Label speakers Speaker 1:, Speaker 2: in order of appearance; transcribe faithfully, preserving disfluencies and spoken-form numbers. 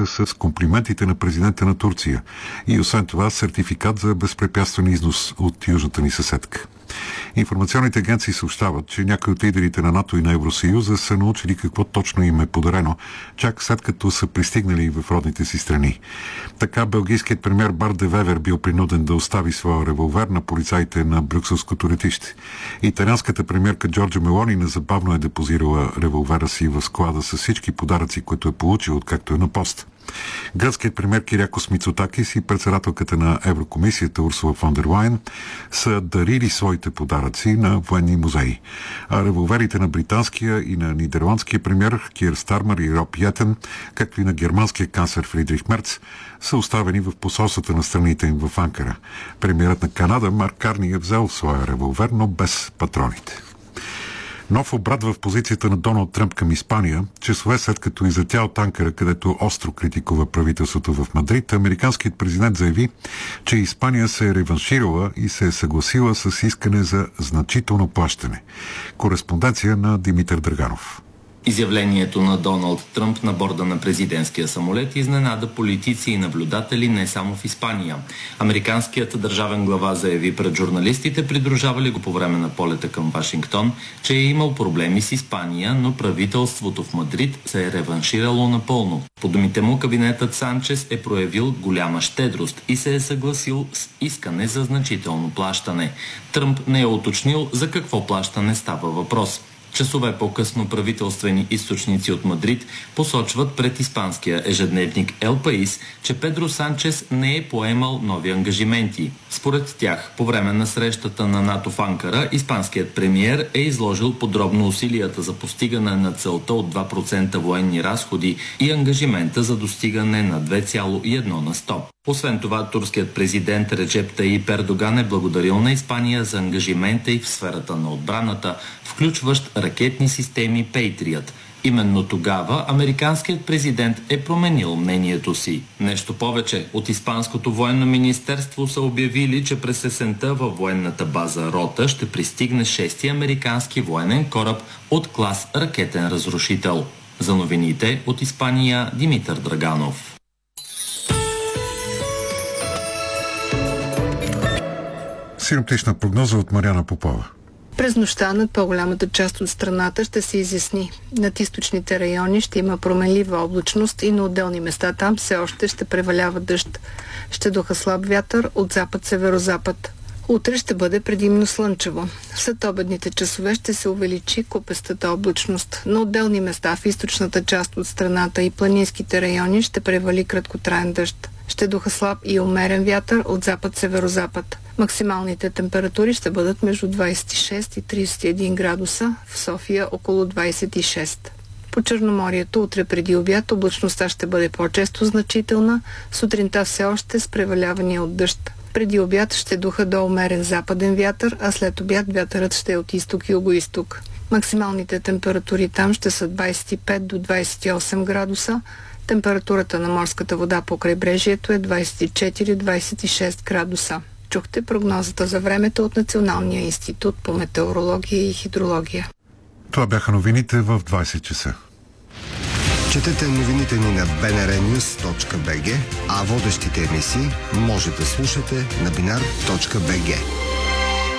Speaker 1: среща с комплиментите на президента на Турция и освен това сертификат за безпрепятствен износ от южната ни съседка. Информационните агенции съобщават, че някои от лидерите на НАТО и на Евросъюза са научили какво точно им е подарено, чак след като са пристигнали в родните си страни. Така белгийският премиер Барт де Вевер бил принуден да остави своя револвер на полицаите на брюкселското летище. Италианската премиерка Джорджа Мелони незабавно е депозирала револвера си в склада с всички подаръци, които е получил, откакто е на пост. Гръцкият премиер Кирякос Мицотакис и председателката на Еврокомисията Урсула фон дер Лайен са дарили своите подаръци на военни музеи. А револверите на британския и на нидерландския премиер Кир Стармер и Роб Йетен, както и на германския канцлер Фридрих Мерц, са оставени в посолствата на страните им в Анкара. Премиерът на Канада Марк Карни е взел своя револвер, но без патроните. Нов обрат в позицията на Доналд Тръмп към Испания, часове след като излетя от Анкара, където остро критикува правителството в Мадрид, американският президент заяви, че Испания се е реванширала и се е съгласила с искане за значително плащане. Кореспонденция на Димитър Драганов.
Speaker 2: Изявлението на Доналд Тръмп на борда на президентския самолет изненада политици и наблюдатели не само в Испания. Американският държавен глава заяви пред журналистите, придружавали го по време на полета към Вашингтон, че е имал проблеми с Испания, но правителството в Мадрид се е реванширало напълно. По думите му, кабинетът Санчес е проявил голяма щедрост и се е съгласил с искане за значително плащане. Тръмп не е уточнил за какво плащане става въпрос. Часове по-късно правителствени източници от Мадрид посочват пред испанския ежедневник Ел Паис, че Педро Санчес не е поемал нови ангажименти. Според тях, по време на срещата на НАТО в Анкара, испанският премиер е изложил подробно усилията за постигане на целта от два процента военни разходи и ангажимента за достигане на две цяло и едно на сто. Освен това, турският президент Реджеп Таип Ердоган е благодарил на Испания за ангажимента и в сферата на отбраната, включващ ракетни системи Patriot. Именно тогава американският президент е променил мнението си. Нещо повече, от Испанското военно министерство са обявили, че през есента във военната база Рота ще пристигне шести американски военен кораб от клас ракетен разрушител. За новините от Испания, Димитър Драганов.
Speaker 1: Синоптична прогноза от Марияна Попова.
Speaker 3: През нощта над по-голямата част от страната ще се изясни. Над източните райони ще има променлива облачност и на отделни места там все още ще превалява дъжд. Ще духа слаб вятър от запад-северозапад. Утре ще бъде предимно слънчево. В следобедните часове ще се увеличи купестата облачност. На отделни места в източната част от страната и планинските райони ще превали краткотраен дъжд. Ще духа слаб и умерен вятър от запад-северозапад. Максималните температури ще бъдат между двадесет и шест и тридесет и един градуса, в София около двадесет и шест. По Черноморието утре преди обяд облачността ще бъде по-често значителна, сутринта все още с превалявания от дъжд. Преди обяд ще духа до умерен западен вятър, а след обяд вятърът ще е от изток и югоизток. Максималните температури там ще са двадесет и пет до двадесет и осем градуса, температурата на морската вода по крайбрежието е двадесет и четири до двадесет и шест градуса. Чухте прогнозата за времето от Националния институт по метеорология и хидрология.
Speaker 1: Това бяха новините в двадесет часа.
Speaker 4: Четете новините ни на би ен ар нюз точка би джи, а водещите емисии може да слушате на бинар точка би джи.